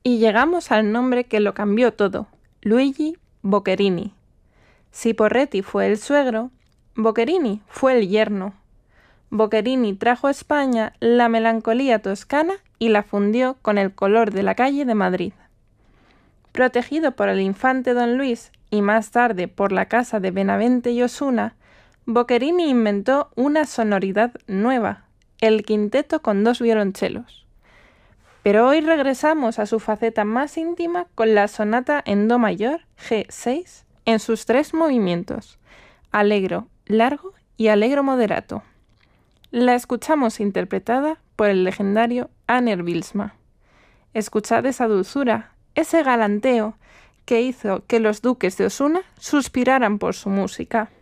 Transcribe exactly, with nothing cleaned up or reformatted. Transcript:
Y llegamos al nombre que lo cambió todo, Luigi Boccherini. Si Porretti fue el suegro, Boccherini fue el yerno. Boccherini trajo a España la melancolía toscana y la fundió con el color de la calle de Madrid. Protegido por el infante don Luis y más tarde por la casa de Benavente y Osuna, Boccherini inventó una sonoridad nueva, el quinteto con dos violonchelos. Pero hoy regresamos a su faceta más íntima con la sonata en do mayor ge seis en sus tres movimientos, allegro, largo y allegro moderato. La escuchamos interpretada por el legendario Aner Wilsma. Escuchad esa dulzura, ese galanteo que hizo que los duques de Osuna suspiraran por su música.